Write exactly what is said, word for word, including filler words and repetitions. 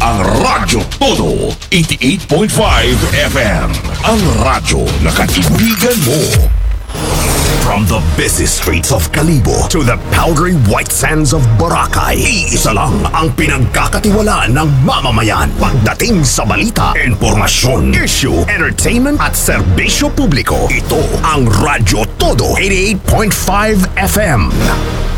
ang Radyo Todo eighty-eight point five F M. Ang radyo na kaibigan mo. From the busy streets of Kalibo to the powdery white sands of Boracay, iisa lang ang pinagkakatiwalaan ng mamamayan pagdating sa balita, impormasyon, issue, entertainment at serbisyo publiko. Ito ang Radyo Todo eighty-eight point five F M.